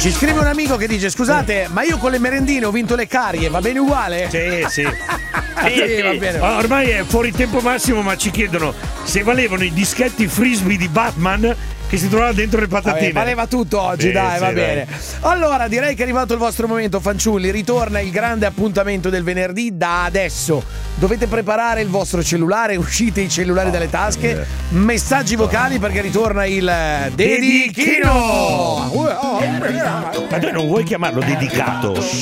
Ci scrive un amico che dice: scusate, ma io con le merendine ho vinto le carie, va bene uguale? Sì. Sì, va bene. Ormai è fuori tempo massimo, ma ci chiedono se valevano i dischetti frisbee di Batman che si trovava dentro le patatine. Vabbè, valeva tutto oggi, dai, va bene. Allora, direi che è arrivato il vostro momento, fanciulli. Ritorna il grande appuntamento del venerdì da adesso. Dovete preparare il vostro cellulare, uscite i cellulari dalle tasche, messaggi vocali perché ritorna il Dedichino. Ma tu non vuoi chiamarlo dedicato?